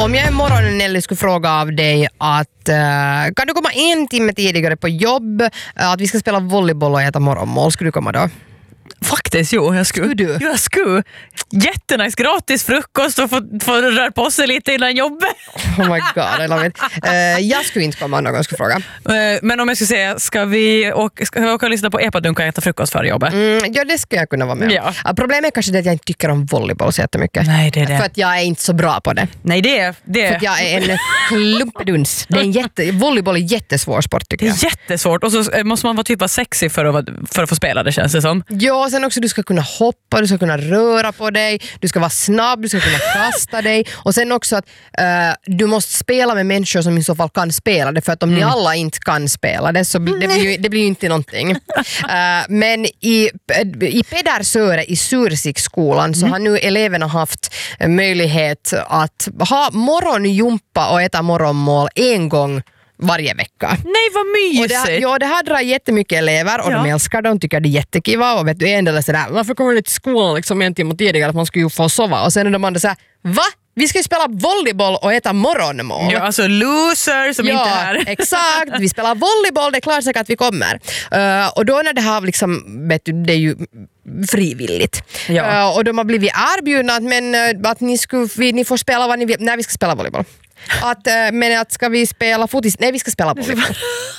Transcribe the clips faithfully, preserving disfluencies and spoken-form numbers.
Om jag imorgon, Nelly, skulle fråga av dig att uh, kan du komma en timme tidigare på jobb, uh, att vi ska spela volleyboll och äta morgonmål, skulle du komma då? Faktiskt, jo, jag skulle. Skulle du? Jo, jag skulle. Jättenice, gratis frukost och få, få röra på sig lite innan jobbet. Oh my god, I love it. Uh, jag skulle inte komma om någon skulle fråga. Uh, men om jag skulle säga, ska vi åka, ska vi åka och lyssna på Epadunk och äta frukost före jobbet? Mm, ja, det ska jag kunna vara med. Ja. Uh, problemet är kanske det att jag inte tycker om volleyboll så jättemycket. Nej, det är det. För att jag är inte så bra på det. Nej, det är det. För att jag är en klumpeduns. Det är en jätte, volleyboll är jättesvår sport tycker Det jag. är jättesvårt och så måste man vara typ av sexy för att, för att få spela, det känns det som. Ja, och sen också du ska kunna hoppa, du ska kunna röra på dig, du ska vara snabb, du ska kunna kasta dig och sen också att uh, du måste spela med människor som i så fall kan spela det, för att om mm. ni alla inte kan spela det så det blir ju, det blir ju inte någonting. Uh, men i, i Pedersöre i Sursikskolan så mm. har nu eleverna haft möjlighet att ha morgonjumpa och äta morgonmål en gång varje vecka. Nej, vad mysigt! Och det, ja, det här drar jättemycket elever och ja. de älskar det, de tycker det är jättekiva och vet du, en del är sådär, varför kommer du till skolan liksom en timme tidigare att man skulle ju få sova, och sen är de andra såhär, va? Vi ska ju spela volleyboll och äta morgonmål. Ja, alltså loser som ja, inte är här. Exakt, vi spelar volleyboll, det är klart säkert att vi kommer. Uh, och då när det här liksom, vet du, det är ju frivilligt. Ja. Uh, och de har blivit erbjudna att, men, uh, att ni, skulle, vi, ni får spela vad ni vill. Nej, vi ska spela volleyboll. Att, uh, men att ska vi spela fotis? Nej, vi ska spela volleyboll.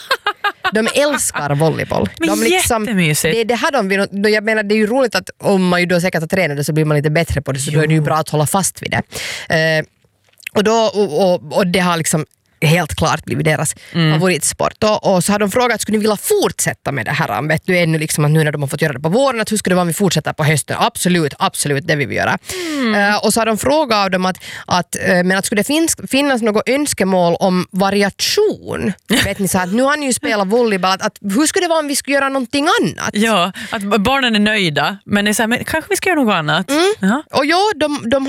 De älskar volleyboll. De liksom, jättemysigt. Det är det här de vill, jag menar, det är ju roligt att om man ju då säkert har tränat det så blir man lite bättre på det, så jo. Då är det ju bra att hålla fast vid det. Uh, och, då, och, och, och det har liksom helt klart blivit deras mm. favoritsport. Och, och så har de frågat, skulle ni vilja fortsätta med det här? Vet du ännu liksom att nu när de har fått göra det på våren, att hur skulle det vara om vi fortsätter på hösten? Absolut, absolut, det vill vi göra. Mm. Uh, och så har de frågat av dem att, att, uh, men att skulle det finns, finnas något önskemål om variation? Vet ni, så att nu har ni ju spelat volleyboll, att, att hur skulle det vara om vi skulle göra någonting annat? Ja, att barnen är nöjda, men det är så här, men kanske vi ska göra något annat. Mm. Uh-huh. Och ja, de, de